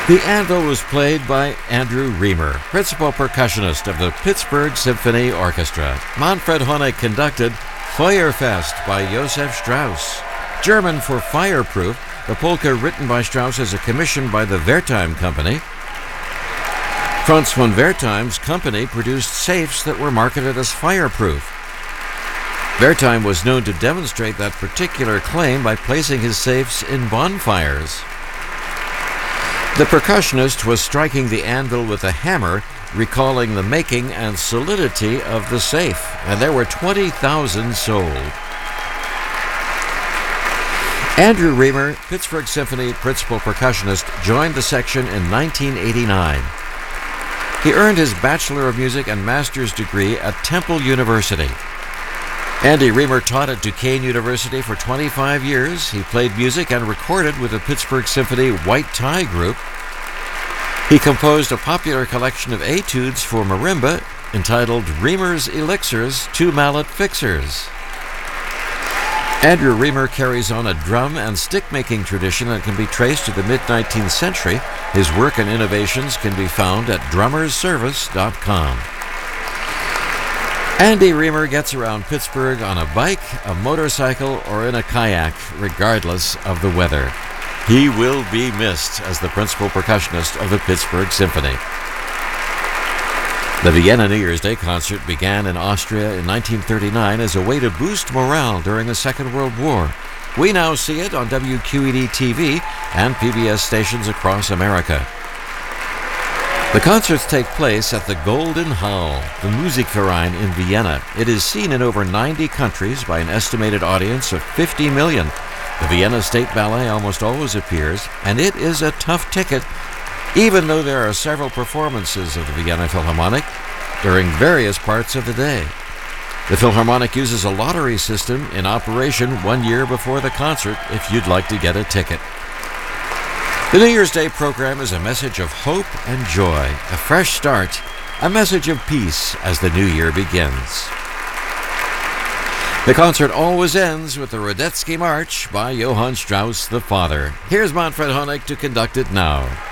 The anvil was played by Andrew Reamer, principal percussionist of the Pittsburgh Symphony Orchestra. Manfred Honeck conducted Feuerfest by Josef Strauss. German for fireproof, the polka written by Strauss as a commission by the Wertheim Company. Franz von Wertheim's company produced safes that were marketed as fireproof. Wertheim was known to demonstrate that particular claim by placing his safes in bonfires. The percussionist was striking the anvil with a hammer, recalling the making and solidity of the safe, and there were 20,000 sold. Andrew Reamer, Pittsburgh Symphony principal percussionist, joined the section in 1989. He earned his Bachelor of Music and Master's degree at Temple University. Andy Reamer taught at Duquesne University for 25 years. He played music and recorded with the Pittsburgh Symphony White Tie Group. He composed a popular collection of etudes for marimba entitled Reamer's Elixirs, Two Mallet Fixers. Andrew Reamer carries on a drum and stick-making tradition that can be traced to the mid-19th century. His work and innovations can be found at drummerservice.com. Andy Reamer gets around Pittsburgh on a bike, a motorcycle, or in a kayak, regardless of the weather. He will be missed as the principal percussionist of the Pittsburgh Symphony. The Vienna New Year's Day concert began in Austria in 1939 as a way to boost morale during the Second World War. We now see it on WQED-TV and PBS stations across America. The concerts take place at the Golden Hall, the Musikverein in Vienna. It is seen in over 90 countries by an estimated audience of 50 million. The Vienna State Ballet almost always appears, and it is a tough ticket, even though there are several performances of the Vienna Philharmonic during various parts of the day. The Philharmonic uses a lottery system in operation 1 year before the concert if you'd like to get a ticket. The New Year's Day program is a message of hope and joy, a fresh start, a message of peace as the new year begins. The concert always ends with the Radetzky March by Johann Strauss the Father. Here's Manfred Honeck to conduct it now.